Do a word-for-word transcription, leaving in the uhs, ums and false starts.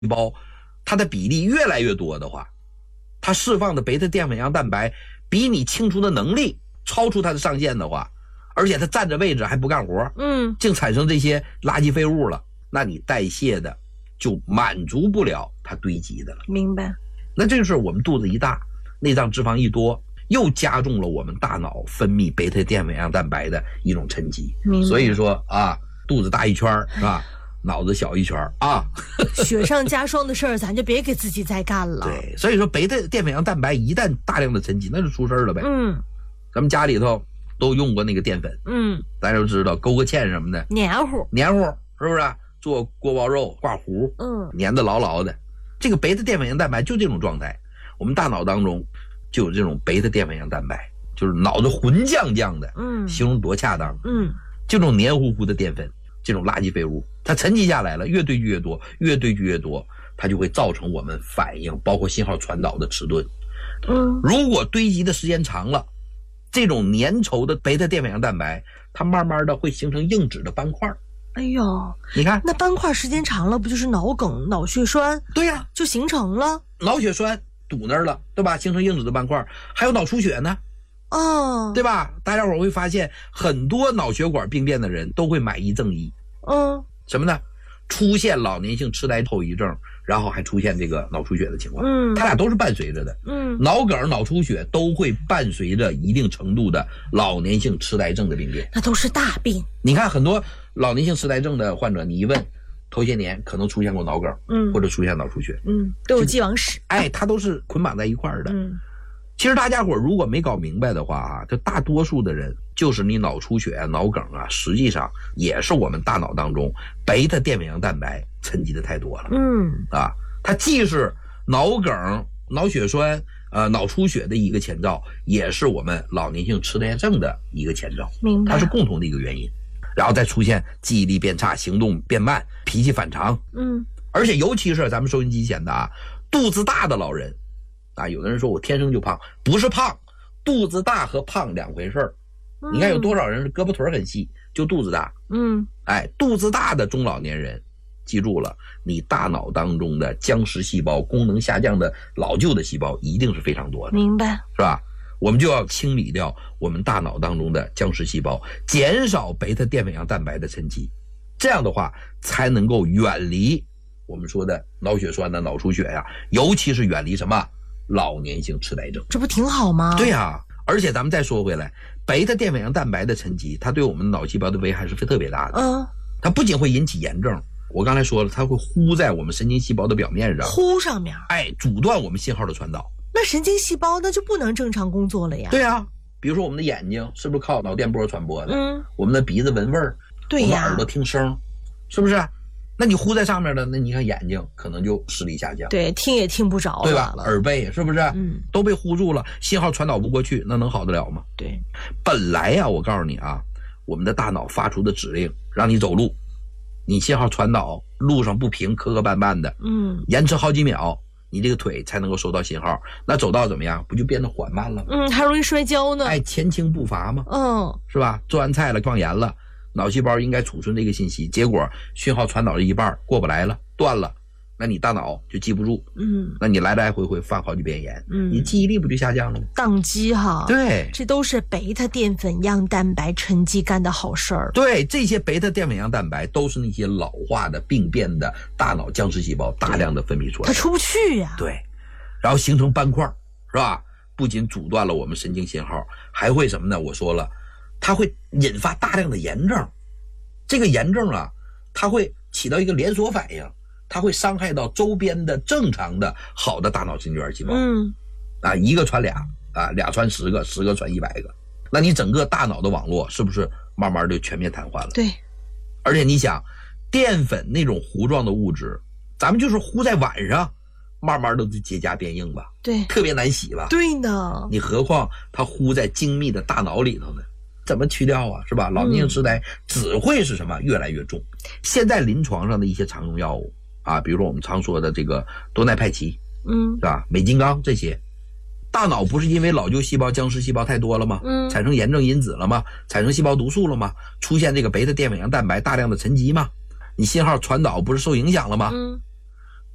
胞它的比例越来越多的话，它释放的贝塔淀粉样蛋白比你清除的能力超出它的上限的话，而且它占着位置还不干活， 嗯， 净产生这些垃圾废物了，那你代谢的就满足不了它堆积的了。 明白。 那这就是我们肚子一大，内脏脂肪一多，又加重了我们大脑分泌贝塔淀粉样蛋白的一种沉积。所以说啊，肚子大一圈是吧？脑子小一圈啊， 雪上加霜的事儿，咱就别给自己再干了。 对，所以说贝塔淀粉样蛋白一旦大量的沉积，那就出事了呗。 嗯， 咱们家里头都用过那个淀粉， 嗯， 大家都知道勾个芡什么的， 黏糊， 黏糊是不是？做锅包肉挂糊， 嗯， 粘得牢牢的。这个贝塔淀粉样蛋白就这种状态，我们大脑当中就有这种贝塔淀粉样蛋白，就是脑子浑酱酱的， 嗯， 形容多恰当， 嗯， 这种黏糊糊的淀粉，这种垃圾废物，它沉积下来了，越堆积越多，越堆积越多，它就会造成我们反应，包括信号传导的迟钝。 嗯， 如果堆积的时间长了，这种粘稠的贝塔淀粉样蛋白，它慢慢的会形成硬质的斑块。 哎呦， 你看那斑块时间长了，不就是脑梗、脑血栓？ 对呀、啊， 就形成了脑血栓堵那儿了，对吧？形成硬质的斑块，还有脑出血呢。 哦， 对吧？大家伙会发现，很多脑血管病变的人都会买一赠一。 嗯， 什么呢？出现老年性痴呆后遗症，然后还出现这个脑出血的情况。 嗯， 它俩都是伴随着的。 嗯， 脑梗、脑出血都会伴随着一定程度的老年性痴呆症的病变。 那都是大病。 你看很多老年性痴呆症的患者，你一问，头些年可能出现过脑梗， 嗯， 或者出现脑出血， 嗯，都有既往史。 哎，它都是捆绑在一块儿的。 嗯。 其实大家伙如果没搞明白的话啊，就大多数的人就是你脑出血啊、脑梗啊，实际上也是我们大脑当中贝塔淀粉样蛋白沉积的太多了。 嗯， 啊，它既是脑梗、脑血栓、呃脑出血的一个前兆，也是我们老年性痴呆症的一个前兆。 明白， 它是共同的一个原因。然后再出现记忆力变差、行动变慢、脾气反常。 嗯，而且尤其是咱们收音机前的啊，肚子大的老人。啊，有的人说我天生就胖，不是胖，肚子大和胖两回事儿。嗯、你看有多少人胳膊腿很细，就肚子大。 嗯， 哎，肚子大的中老年人，记住了，你大脑当中的僵实细胞、功能下降的老旧的细胞一定是非常多的。 明白， 是吧？我们就要清理掉我们大脑当中的僵实细胞，减少贝塔淀粉样蛋白的沉积，这样的话才能够远离我们说的脑血栓的脑出血呀，尤其是远离什么？老年性痴呆症。 这不挺好吗？ 对呀、啊，而且咱们再说回来，贝塔淀粉样蛋白的沉积，它对我们脑细胞的危害是特别大的。 嗯， 它不仅会引起炎症，我刚才说了，它会糊在我们神经细胞的表面上， 糊上面， 哎，阻断我们信号的传导。 那神经细胞那就不能正常工作了呀。 对啊，比如说我们的眼睛是不是靠脑电波传播的？ 嗯， 我们的鼻子闻味儿， 对呀， 我们耳朵听声，是不是？那你糊在上面的，那你看眼睛可能就视力下降， 对，听也听不着了， 对吧？耳背是不是？ 嗯， 都被糊住了，信号传导不过去，那能好得了吗？ 对， 本来呀、啊，我告诉你啊，我们的大脑发出的指令让你走路，你信号传导路上不平，磕磕绊绊的， 嗯， 延迟好几秒，你这个腿才能够收到信号，那走道怎么样？不就变得缓慢了吗？ 嗯，还容易摔跤呢。 哎，前倾不乏嘛， 嗯， 是吧？做完菜了，放盐了。脑细胞应该储存这个信息，结果讯号传导了一半过不来了，断了，那你大脑就记不住， 嗯， 那你来来回回犯好几遍盐， 嗯， 你记忆力不就下降了吗？ 宕机哈， 对， 这都是贝塔淀粉样蛋白沉积干的好事儿。 对，这些贝塔淀粉样蛋白都是那些老化的病变的大脑僵实细胞大量的分泌出来， 它出不去呀、啊。 对，然后形成斑块，是吧？不仅阻断了我们神经信号，还会什么呢？我说了。它会引发大量的炎症，这个炎症啊，它会起到一个连锁反应，它会伤害到周边的正常的好的大脑神经元细胞。 嗯， 啊，一个传俩，啊，俩传十个，十个传一百个，那你整个大脑的网络是不是慢慢就全面瘫痪了？ 对， 而且你想，淀粉那种糊状的物质，咱们就是糊在碗上，慢慢的就结痂变硬吧， 对， 特别难洗吧？ 对呢， 你何况它糊在精密的大脑里头呢？怎么去掉啊？是吧？老年性痴呆只会是什么？越来越重。现在临床上的一些常用药物啊，比如说我们常说的这个多奈派奇， 嗯， 是吧？美金刚这些，大脑不是因为老旧细胞、僵实细胞太多了吗？ 嗯， 产生炎症因子了吗？产生细胞毒素了吗？出现这个贝塔淀粉样蛋白大量的沉积吗？你信号传导不是受影响了吗？ 嗯，